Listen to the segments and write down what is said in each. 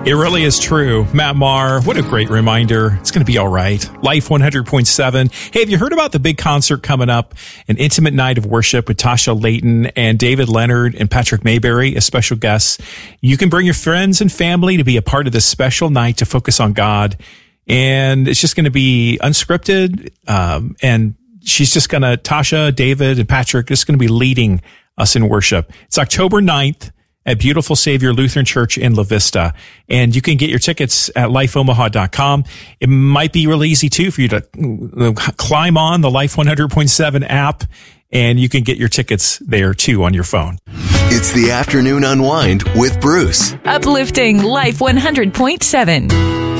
It really is true. Matt Maher, what a great reminder. It's going to be all right. Life 100.7. Hey, have you heard about the big concert coming up? An intimate night of worship with Tasha Layton and David Leonard and Patrick Mayberry as special guests. You can bring your friends and family to be a part of this special night to focus on God. And it's just going to be unscripted. And she's just going to, Tasha, David, and Patrick, just going to be leading us in worship. It's October 9th. At Beautiful Savior Lutheran Church in La Vista. And you can get your tickets at lifeomaha.com. It might be really easy, too, for you to climb on the Life 100.7 app, and you can get your tickets there, too, on your phone. It's the Afternoon Unwind with Bruce. Uplifting Life 100.7.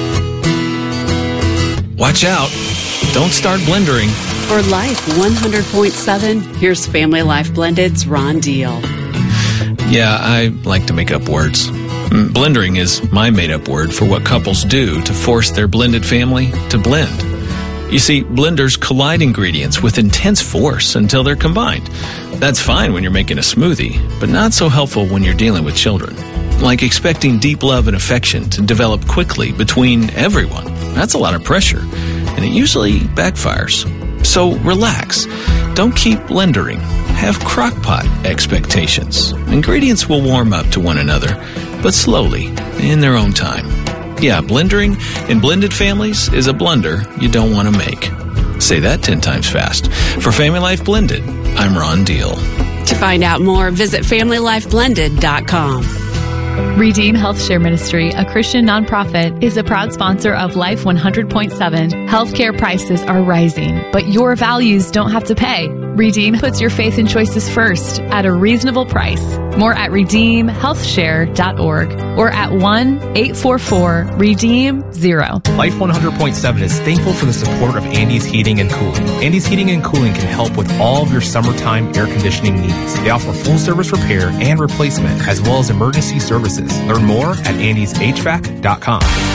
Watch out. Don't start blendering. For Life 100.7, here's Family Life Blended's Ron Deal. Yeah, I like to make up words. Blendering is my made-up word for what couples do to force their blended family to blend. You see, blenders collide ingredients with intense force until they're combined. That's fine when you're making a smoothie, but not so helpful when you're dealing with children. Like expecting deep love and affection to develop quickly between everyone. That's a lot of pressure, and it usually backfires. So relax. Don't keep blendering. Have crock-pot expectations. Ingredients will warm up to one another, but slowly, in their own time. Yeah, blendering in blended families is a blunder you don't want to make. Say that 10 times fast. For Family Life Blended, I'm Ron Deal. To find out more, visit FamilyLifeBlended.com. Redeem Health Share Ministry, a Christian nonprofit, is a proud sponsor of Life 100.7. Healthcare prices are rising, but your values don't have to pay. Redeem puts your faith and choices first at a reasonable price. More at redeemhealthshare.org or at 1-844-REDEEM-0. Life 100.7 is thankful for the support of Andy's Heating and Cooling. Andy's Heating and Cooling can help with all of your summertime air conditioning needs. They offer full service repair and replacement as well as emergency services. Learn more at andyshvac.com.